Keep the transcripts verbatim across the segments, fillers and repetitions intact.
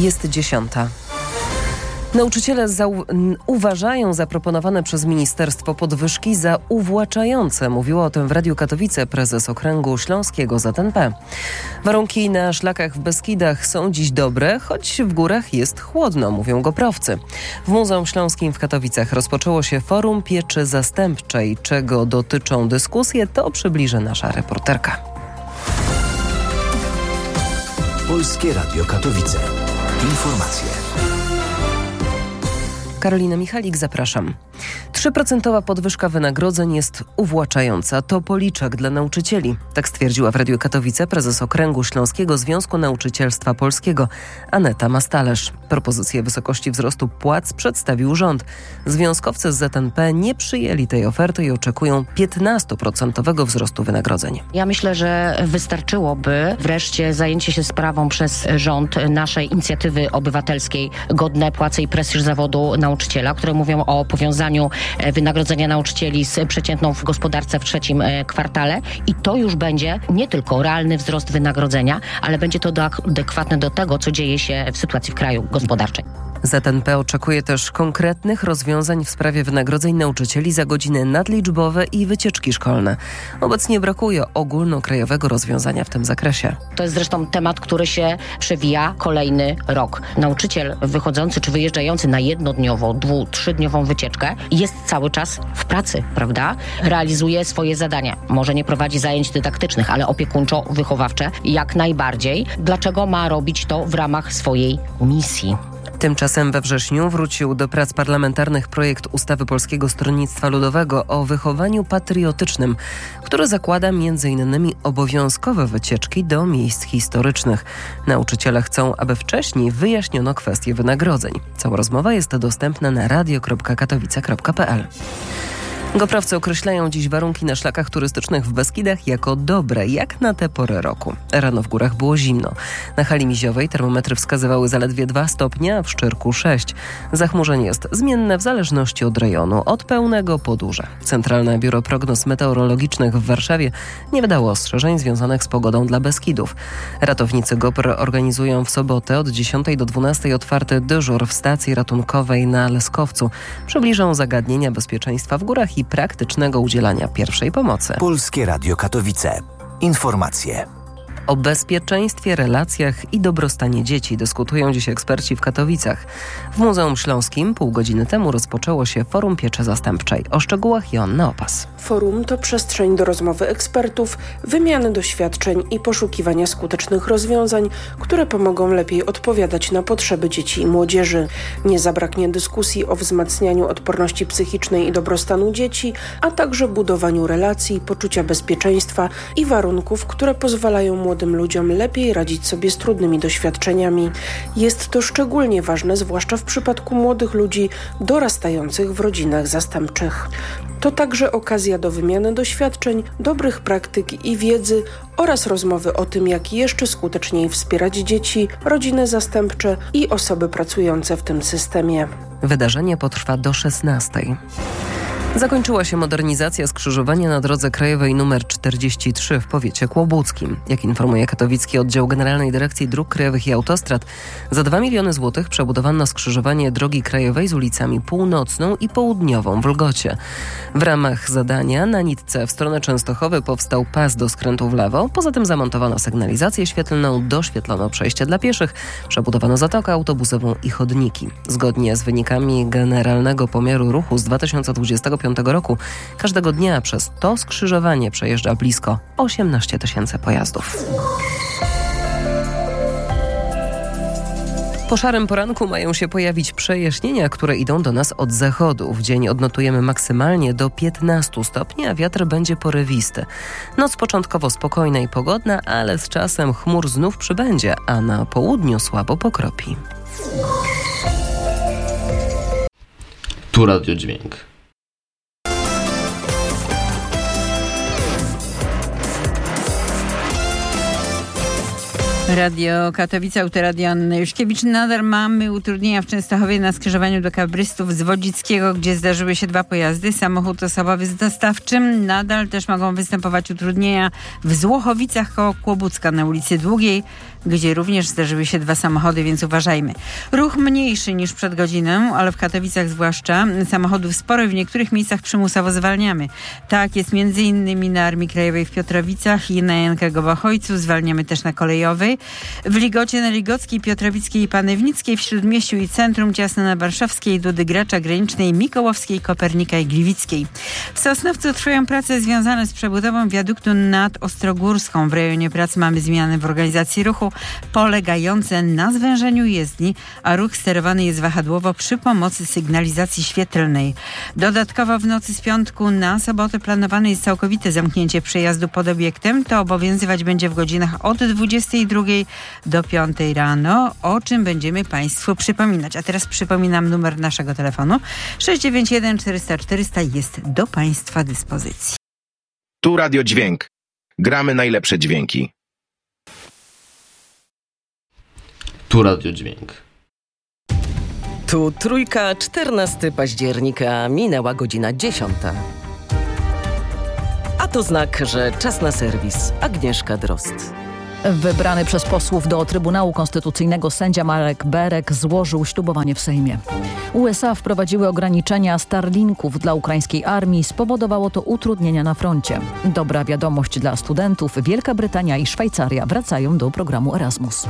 Jest dziesiąta. Nauczyciele zau- uważają zaproponowane przez ministerstwo podwyżki za uwłaczające. Mówiła o tym w Radiu Katowice prezes Okręgu Śląskiego Z N P. Warunki na szlakach w Beskidach są dziś dobre, choć w górach jest chłodno, mówią goprowcy. W Muzeum Śląskim w Katowicach rozpoczęło się forum pieczy zastępczej. Czego dotyczą dyskusje, to przybliży nasza reporterka. Polskie Radio Katowice. Informacje. Karolina Michalik, zapraszam. trzy procent podwyżka wynagrodzeń jest uwłaczająca. To policzek dla nauczycieli. Tak stwierdziła w Radiu Katowice prezes Okręgu Śląskiego Związku Nauczycielstwa Polskiego Aneta Mastalerz. Propozycję wysokości wzrostu płac przedstawił rząd. Związkowcy z Z N P nie przyjęli tej oferty i oczekują piętnaście procent wzrostu wynagrodzeń. Ja myślę, że wystarczyłoby wreszcie zajęcie się sprawą przez rząd naszej inicjatywy obywatelskiej Godne płace i prestiż zawodu nauczyciela, które mówią o powiązaniu wynagrodzenia nauczycieli z przeciętną w gospodarce w trzecim kwartale i to już będzie nie tylko realny wzrost wynagrodzenia, ale będzie to adekwatne do tego, co dzieje się w sytuacji w kraju gospodarczej. Z N P oczekuje też konkretnych rozwiązań w sprawie wynagrodzeń nauczycieli za godziny nadliczbowe i wycieczki szkolne. Obecnie brakuje ogólnokrajowego rozwiązania w tym zakresie. To jest zresztą temat, który się przewija kolejny rok. Nauczyciel wychodzący czy wyjeżdżający na jednodniową, dwu, trzydniową wycieczkę jest cały czas w pracy, prawda? Realizuje swoje zadania. Może nie prowadzi zajęć dydaktycznych, ale opiekuńczo-wychowawcze jak najbardziej. Dlaczego ma robić to w ramach swojej misji? Tymczasem we wrześniu wrócił do prac parlamentarnych projekt ustawy Polskiego Stronnictwa Ludowego o wychowaniu patriotycznym, który zakłada między innymi obowiązkowe wycieczki do miejsc historycznych. Nauczyciele chcą, aby wcześniej wyjaśniono kwestie wynagrodzeń. Cała rozmowa jest dostępna na radio kropka katowice kropka p l. Goprowcy określają dziś warunki na szlakach turystycznych w Beskidach jako dobre, jak na tę porę roku. Rano w górach było zimno. Na Hali Miziowej termometry wskazywały zaledwie dwa stopnie, a w Szczyrku sześć. Zachmurzenie jest zmienne w zależności od rejonu, od pełnego po duże. Centralne Biuro Prognoz Meteorologicznych w Warszawie nie wydało ostrzeżeń związanych z pogodą dla Beskidów. Ratownicy GOPR organizują w sobotę od dziesiątej do dwunastej otwarty dyżur w stacji ratunkowej na Leskowcu. Przybliżą zagadnienia bezpieczeństwa w górach i praktycznego udzielania pierwszej pomocy. Polskie Radio Katowice. Informacje. O bezpieczeństwie, relacjach i dobrostanie dzieci dyskutują dziś eksperci w Katowicach. W Muzeum Śląskim pół godziny temu rozpoczęło się forum pieczy zastępczej. O szczegółach Joanna Opas. Forum to przestrzeń do rozmowy ekspertów, wymiany doświadczeń i poszukiwania skutecznych rozwiązań, które pomogą lepiej odpowiadać na potrzeby dzieci i młodzieży. Nie zabraknie dyskusji o wzmacnianiu odporności psychicznej i dobrostanu dzieci, a także budowaniu relacji, poczucia bezpieczeństwa i warunków, które pozwalają młodym ludziom lepiej radzić sobie z trudnymi doświadczeniami. Jest to szczególnie ważne, zwłaszcza w przypadku młodych ludzi dorastających w rodzinach zastępczych. To także okazja do wymiany doświadczeń, dobrych praktyk i wiedzy oraz rozmowy o tym, jak jeszcze skuteczniej wspierać dzieci, rodziny zastępcze i osoby pracujące w tym systemie. Wydarzenie potrwa do szesnastej. Zakończyła się modernizacja skrzyżowania na drodze krajowej nr czterdzieści trzy w powiecie kłobuckim. Jak informuje katowicki oddział Generalnej Dyrekcji Dróg Krajowych i Autostrad, za dwa miliony złotych przebudowano skrzyżowanie drogi krajowej z ulicami Północną i Południową w Lgocie. W ramach zadania na nitce w stronę Częstochowy powstał pas do skrętu w lewo, poza tym zamontowano sygnalizację świetlną, doświetlono przejście dla pieszych, przebudowano zatokę autobusową i chodniki. Zgodnie z wynikami Generalnego Pomiaru Ruchu z dwa tysiące dwudziestego piątego roku każdego dnia przez to skrzyżowanie przejeżdża blisko osiemnaście tysięcy pojazdów. Po szarym poranku mają się pojawić przejaśnienia, które idą do nas od zachodu. W dzień odnotujemy maksymalnie do piętnaście stopni, a wiatr będzie porywisty. Noc początkowo spokojna i pogodna, ale z czasem chmur znów przybędzie, a na południu słabo pokropi. Tu Radio Dźwięk. Radio Katowice, Autoradio Anny Juszkiewicz. Nadal mamy utrudnienia w Częstochowie na skrzyżowaniu do Kabrystów z Wodzickiego, gdzie zdarzyły się dwa pojazdy. Samochód osobowy z dostawczym. Nadal też mogą występować utrudnienia w Złochowicach koło Kłobucka na ulicy Długiej. gdzie również zdarzyły się dwa samochody, więc uważajmy. Ruch mniejszy niż przed godziną, ale w Katowicach zwłaszcza samochodów sporo i w niektórych miejscach przymusowo zwalniamy. Tak jest między innymi na Armii Krajowej w Piotrowicach i na Janka-Gołachojcu. Zwalniamy też na Kolejowej. W Ligocie na Ligockiej, Piotrowickiej i Panewnickiej, w Śródmieściu i Centrum, Ciasno na Warszawskiej, Dudy Gracza, Granicznej, Mikołowskiej, Kopernika i Gliwickiej. W Sosnowcu trwają prace związane z przebudową wiaduktu nad Ostrogórską. W rejonie prac mamy zmiany w organizacji ruchu polegające na zwężeniu jezdni, a ruch sterowany jest wahadłowo przy pomocy sygnalizacji świetlnej. Dodatkowo w nocy z piątku na sobotę planowane jest całkowite zamknięcie przejazdu pod obiektem. To obowiązywać będzie w godzinach od dwudziestej drugiej do piątej rano, o czym będziemy Państwu przypominać. A teraz przypominam numer naszego telefonu. sześć dziewięć jeden czterysta czterysta jest do Państwa dyspozycji. Tu Radio Dźwięk. Gramy najlepsze dźwięki. Tu Radio Dźwięk. Tu Trójka, czternastego października, minęła godzina dziesiąta. A to znak, że czas na serwis. Agnieszka Drozd. Wybrany przez posłów do Trybunału Konstytucyjnego sędzia Marek Berek złożył ślubowanie w Sejmie. U S A wprowadziły ograniczenia Starlinków dla ukraińskiej armii. Spowodowało to utrudnienia na froncie. Dobra wiadomość dla studentów. Wielka Brytania i Szwajcaria wracają do programu Erasmus.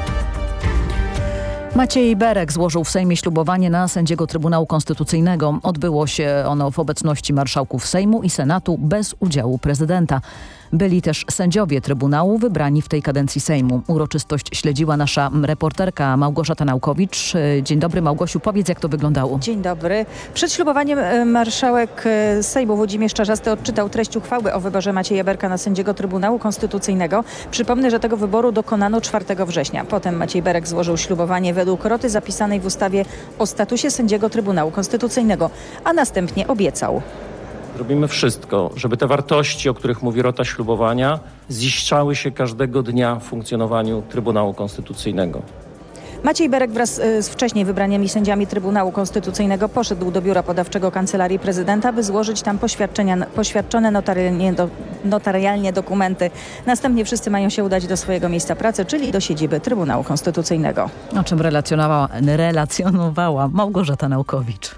Maciej Berek złożył w Sejmie ślubowanie na sędziego Trybunału Konstytucyjnego. Odbyło się ono w obecności marszałków Sejmu i Senatu bez udziału prezydenta. Byli też sędziowie Trybunału wybrani w tej kadencji Sejmu. Uroczystość śledziła nasza reporterka Małgorzata Naukowicz. Dzień dobry, Małgosiu, powiedz, jak to wyglądało. Dzień dobry. Przed ślubowaniem marszałek Sejmu Włodzimierz Czarzasty odczytał treść uchwały o wyborze Macieja Berka na sędziego Trybunału Konstytucyjnego. Przypomnę, że tego wyboru dokonano czwartego września. Potem Maciej Berek złożył ślubowanie według roty zapisanej w ustawie o statusie sędziego Trybunału Konstytucyjnego, a następnie obiecał. Robimy wszystko, żeby te wartości, o których mówi rota ślubowania, ziszczały się każdego dnia w funkcjonowaniu Trybunału Konstytucyjnego. Maciej Berek wraz z wcześniej wybranymi sędziami Trybunału Konstytucyjnego poszedł do biura podawczego Kancelarii Prezydenta, by złożyć tam poświadczenia, poświadczone notarialnie, do, notarialnie dokumenty. Następnie wszyscy mają się udać do swojego miejsca pracy, czyli do siedziby Trybunału Konstytucyjnego. O czym relacjonowała, relacjonowała Małgorzata Naukowicz.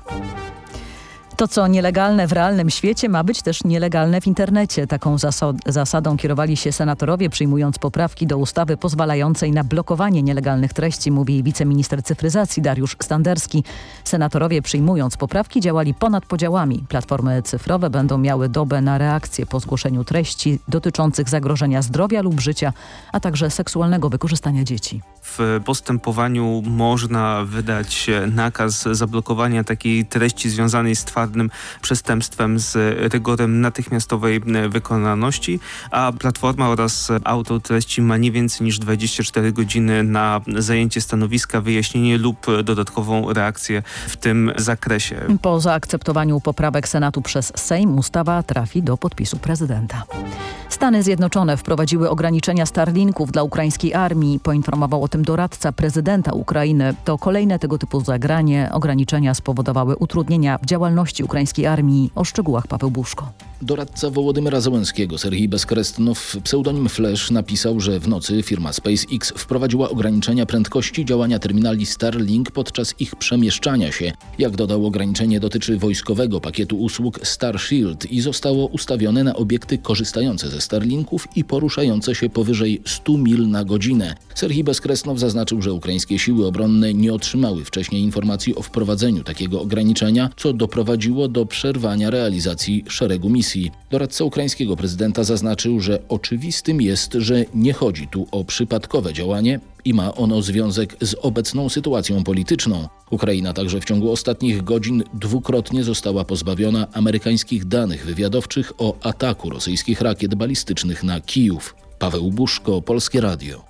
To, co nielegalne w realnym świecie, ma być też nielegalne w internecie. Taką zasad, zasadą kierowali się senatorowie, przyjmując poprawki do ustawy pozwalającej na blokowanie nielegalnych treści, mówi wiceminister cyfryzacji Dariusz Standerski. Senatorowie, przyjmując poprawki, działali ponad podziałami. Platformy cyfrowe będą miały dobę na reakcję po zgłoszeniu treści dotyczących zagrożenia zdrowia lub życia, a także seksualnego wykorzystania dzieci. W postępowaniu można wydać nakaz zablokowania takiej treści związanej z twardym przestępstwem z rygorem natychmiastowej wykonalności, a Platforma oraz autor treści ma nie więcej niż dwadzieścia cztery godziny na zajęcie stanowiska, wyjaśnienie lub dodatkową reakcję w tym zakresie. Po zaakceptowaniu poprawek Senatu przez Sejm ustawa trafi do podpisu prezydenta. Stany Zjednoczone wprowadziły ograniczenia Starlinków dla ukraińskiej armii. Poinformował o tym doradca prezydenta Ukrainy. To kolejne tego typu zagranie. Ograniczenia spowodowały utrudnienia w działalności ukraińskiej armii. O szczegółach Paweł Buszko. Doradca Wołodymyra Zełenskiego, Serhij Bezkrestnow, pseudonim Flash, napisał, że w nocy firma SpaceX wprowadziła ograniczenia prędkości działania terminali Starlink podczas ich przemieszczania się. Jak dodał, ograniczenie dotyczy wojskowego pakietu usług Starshield i zostało ustawione na obiekty korzystające ze Starlinków i poruszające się powyżej stu mil na godzinę. Serhij Bezkrestnow zaznaczył, że ukraińskie siły obronne nie otrzymały wcześniej informacji o wprowadzeniu takiego ograniczenia, co doprowadziło do przerwania realizacji szeregu misji. Doradca ukraińskiego prezydenta zaznaczył, że oczywistym jest, że nie chodzi tu o przypadkowe działanie i ma ono związek z obecną sytuacją polityczną. Ukraina także w ciągu ostatnich godzin dwukrotnie została pozbawiona amerykańskich danych wywiadowczych o ataku rosyjskich rakiet balistycznych na Kijów. Paweł Buszko, Polskie Radio.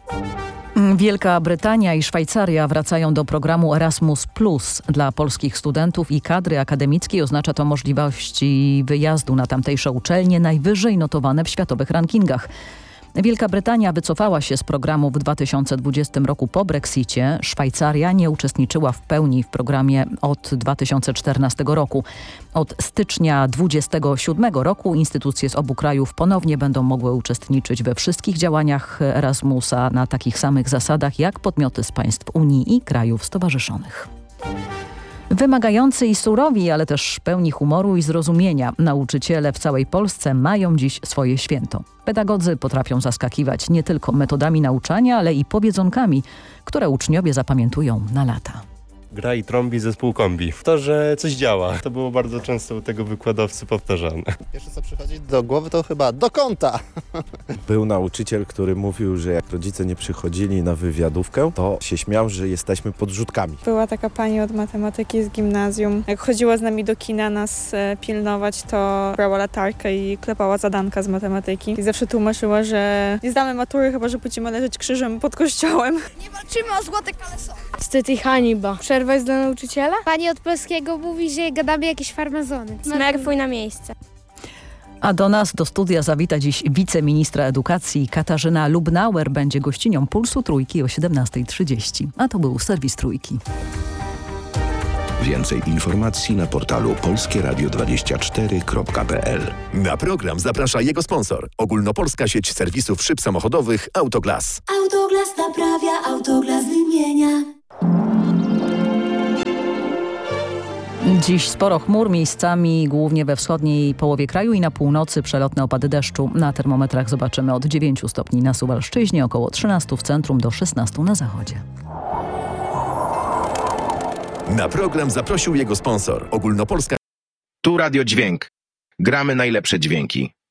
Wielka Brytania i Szwajcaria wracają do programu Erasmus plus. Dla polskich studentów i kadry akademickiej oznacza to możliwości wyjazdu na tamtejsze uczelnie najwyżej notowane w światowych rankingach. Wielka Brytania wycofała się z programu w dwa tysiące dwudziestym roku po Brexicie. Szwajcaria nie uczestniczyła w pełni w programie od dwa tysiące czternastego roku. Od stycznia dwudziestego siódmego roku instytucje z obu krajów ponownie będą mogły uczestniczyć we wszystkich działaniach Erasmusa na takich samych zasadach jak podmioty z państw Unii i krajów stowarzyszonych. Wymagający i surowi, ale też pełni humoru i zrozumienia. Nauczyciele w całej Polsce mają dziś swoje święto. Pedagodzy potrafią zaskakiwać nie tylko metodami nauczania, ale i powiedzonkami, które uczniowie zapamiętują na lata. Gra i trąbi zespół kombi. To, że coś działa. To było bardzo często u tego wykładowcy powtarzane. Pierwsze co przychodzi do głowy to chyba do kąta. Był nauczyciel, który mówił, że jak rodzice nie przychodzili na wywiadówkę, to się śmiał, że jesteśmy podrzutkami. Była taka pani od matematyki z gimnazjum. Jak chodziła z nami do kina nas e, pilnować, to brała latarkę i klepała zadanka z matematyki. I zawsze tłumaczyła, że nie zdamy matury, chyba że będziemy leżeć krzyżem pod kościołem. Nie walczymy o złote koleso. Wstyd i hańba. Przerwa jest dla nauczyciela? Pani od polskiego mówi, że gadamy jakieś farmazony. Smerfuj na miejsce. A do nas, do studia zawita dziś wiceministra edukacji Katarzyna Lubnauer. Będzie gościnią Pulsu Trójki o siedemnasta trzydzieści. A to był serwis Trójki. Więcej informacji na portalu polskie radio dwadzieścia cztery kropka p l. Na program zaprasza jego sponsor. Ogólnopolska sieć serwisów szyb samochodowych Autoglas. Autoglas naprawia, Autoglas wymienia. Dziś sporo chmur, miejscami głównie we wschodniej połowie kraju i na północy przelotne opady deszczu. Na termometrach zobaczymy od dziewięciu stopni na Suwalszczyźnie, około trzynastu w centrum do szesnastu na zachodzie. Na program zaprosił jego sponsor. Ogólnopolska. Tu Radio Dźwięk. Gramy najlepsze dźwięki.